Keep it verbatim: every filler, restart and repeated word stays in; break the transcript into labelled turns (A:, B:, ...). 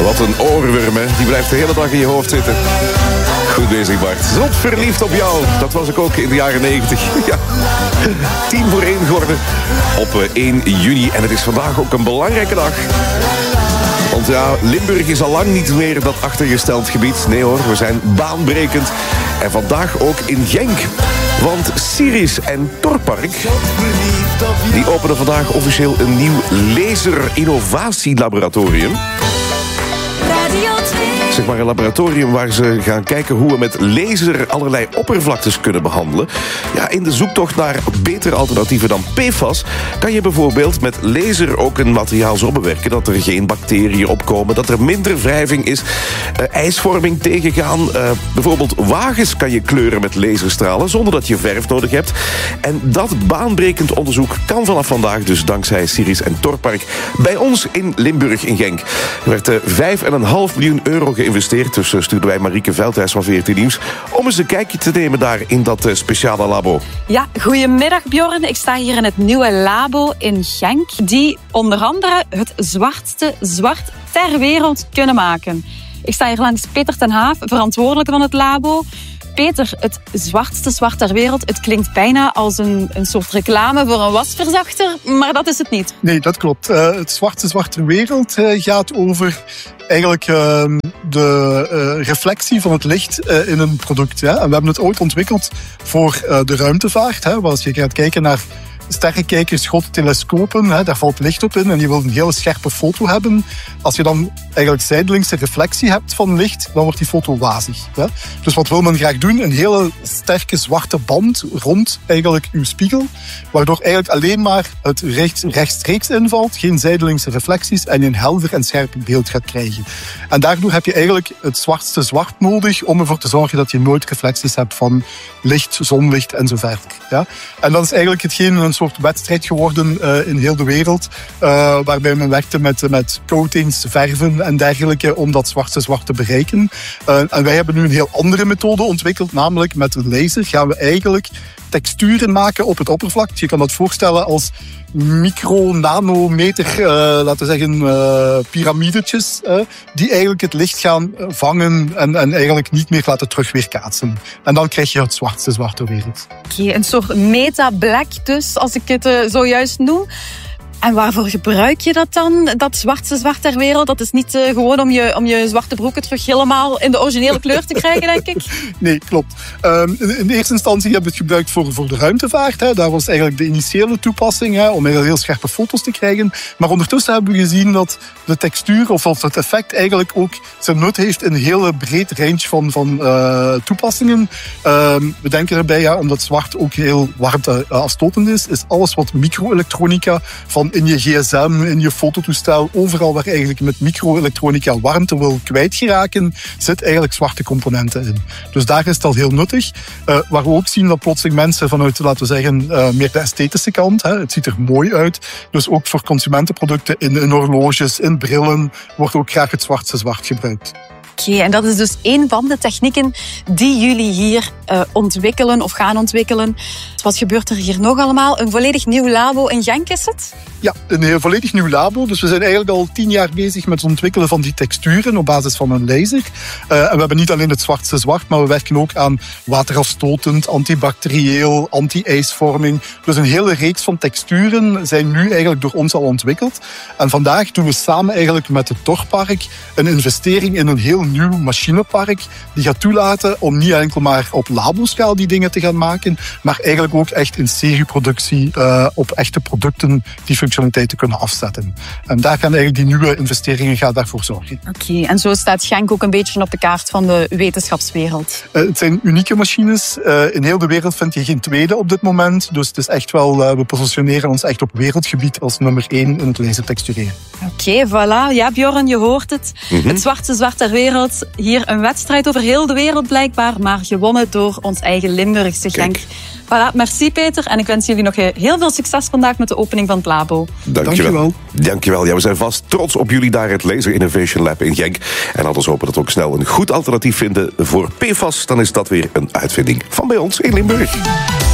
A: Wat een oorworm, hè. Die blijft de hele dag in je hoofd zitten. Goed bezig, Bart. Zot verliefd op jou. Dat was ik ook in de jaren negentig. Ja. Tien voor één geworden op één juni. En het is vandaag ook een belangrijke dag. Want ja, Limburg is al lang niet meer dat achtergesteld gebied. Nee hoor, we zijn baanbrekend. En vandaag ook in Genk. Want Siris en Torpark, die openen vandaag officieel een nieuw laser-innovatielaboratorium. Zeg maar een laboratorium waar ze gaan kijken hoe we met laser allerlei oppervlaktes kunnen behandelen. Ja, in de zoektocht naar betere alternatieven dan P F A S kan je bijvoorbeeld met laser ook een materiaal zo bewerken dat er geen bacteriën opkomen, dat er minder wrijving is, uh, ijsvorming tegengaan. Uh, bijvoorbeeld wagens kan je kleuren met laserstralen zonder dat je verf nodig hebt. En dat baanbrekend onderzoek kan vanaf vandaag dus dankzij Siris en Torpark bij ons in Limburg in Genk. Er werd uh, vijf komma vijf miljoen euro geïnvesteerd. Dus uh, stuurden wij Marieke Veldhuis van veertien Nieuws om eens een kijkje te nemen daar in dat uh, speciale labo.
B: Ja, goedemiddag Bjorn. Ik sta hier in het nieuwe labo in Genk, die onder andere het zwartste zwart ter wereld kunnen maken. Ik sta hier langs Peter ten Haaf, verantwoordelijke van het labo. Peter, het zwartste zwart ter wereld. Het klinkt bijna als een, een soort reclame voor een wasverzachter, maar dat is het niet.
C: Nee, dat klopt. Uh, het zwartste zwart ter wereld uh, gaat over eigenlijk uh, de uh, reflectie van het licht uh, in een product. Hè. En we hebben het ooit ontwikkeld voor uh, de ruimtevaart. Hè, waar als je gaat kijken naar sterrenkijkers, grote telescopen, hè, daar valt licht op in en je wilt een hele scherpe foto hebben. Als je dan eigenlijk zijdelingse reflectie hebt van licht, dan wordt die foto wazig. Hè. Dus wat wil men graag doen? Een hele sterke zwarte band rond eigenlijk uw spiegel, waardoor eigenlijk alleen maar het recht, rechtstreeks invalt, geen zijdelingse reflecties en je een helder en scherp beeld gaat krijgen. En daardoor heb je eigenlijk het zwartste zwart nodig om ervoor te zorgen dat je nooit reflecties hebt van licht, zonlicht en zo verder. Ja. En dat is eigenlijk hetgeen een soort wedstrijd geworden uh, in heel de wereld, uh, waarbij men werkte met, met coatings, verven en dergelijke om dat zwarte zwart te bereiken. Uh, en wij hebben nu een heel andere methode ontwikkeld, namelijk met een laser gaan we eigenlijk texturen maken op het oppervlak. Je kan dat voorstellen als micro, nanometer, uh, laten we zeggen, uh, piramidetjes, uh, die eigenlijk het licht gaan vangen en, en eigenlijk niet meer laten terugweerkaatsen. En dan krijg je het zwartste zwart ter wereld.
B: Oké, okay, een soort meta-black dus, als ik het uh, zojuist noem. En waarvoor gebruik je dat dan, dat zwartste zwart ter wereld? Dat is niet uh, gewoon om je, om je zwarte broeken terug helemaal in de originele kleur te krijgen, denk ik?
C: Nee, klopt. Um, in, in eerste instantie hebben we het gebruikt voor, voor de ruimtevaart. Hè. Daar was eigenlijk de initiële toepassing, hè, om heel, heel scherpe foto's te krijgen. Maar ondertussen hebben we gezien dat de textuur of, of het effect eigenlijk ook zijn nut heeft in een hele breed range van, van uh, toepassingen. Um, we denken erbij, ja, omdat zwart ook heel warmteafstotend is, is alles wat micro-elektronica van in je gsm, in je fototoestel, overal waar eigenlijk met micro-elektronica warmte wil kwijtgeraken, zit eigenlijk zwarte componenten in. Dus daar is het al heel nuttig. Uh, waar we ook zien dat plotseling mensen vanuit, laten we zeggen, uh, meer de esthetische kant, hè, het ziet er mooi uit, dus ook voor consumentenproducten in, in horloges, in brillen, wordt ook graag het zwartste zwart gebruikt.
B: Oké, okay, en dat is dus een van de technieken die jullie hier uh, ontwikkelen of gaan ontwikkelen. Wat gebeurt er hier nog allemaal? Een volledig nieuw labo in Genk is het?
C: Ja, een heel volledig nieuw labo. Dus we zijn eigenlijk al tien jaar bezig met het ontwikkelen van die texturen op basis van een laser. Uh, en we hebben niet alleen het zwartste zwart, maar we werken ook aan waterafstotend, antibacterieel, anti-ijsvorming. Dus een hele reeks van texturen zijn nu eigenlijk door ons al ontwikkeld. En vandaag doen we samen eigenlijk met het Torpark een investering in een heel nieuw machinepark die gaat toelaten om niet enkel maar op laboschaal die dingen te gaan maken, maar eigenlijk ook echt in serieproductie uh, op echte producten die functionaliteiten kunnen afzetten. En daar gaan eigenlijk die nieuwe investeringen gaan daarvoor zorgen.
B: Oké, okay, en zo staat Genk ook een beetje op de kaart van de wetenschapswereld.
C: Uh, het zijn unieke machines. Uh, in heel de wereld vind je geen tweede op dit moment. Dus het is echt wel, uh, we positioneren ons echt op wereldgebied als nummer één in het lasertextureren.
B: Oké, okay, voilà. Ja, Bjorn, je hoort het. Mm-hmm. Het zwarte zwart ter wereld. Hier een wedstrijd over heel de wereld blijkbaar, maar gewonnen door ons eigen Limburgse Genk. Voilà, merci Peter. En ik wens jullie nog heel veel succes vandaag met de opening van het labo.
A: Dankjewel. Dankjewel. Ja, we zijn vast trots op jullie daar, het Laser Innovation Lab in Genk. En anders hopen dat we ook snel een goed alternatief vinden voor P F A S. Dan is dat weer een uitvinding van bij ons in Limburg.